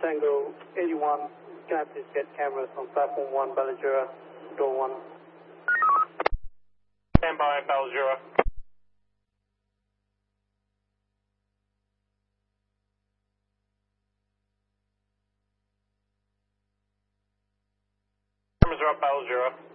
Tango 81, can I please get cameras on platform 1, Bellagura, door 1? Stand by, Bellagura. Cameras are up, Bellagura.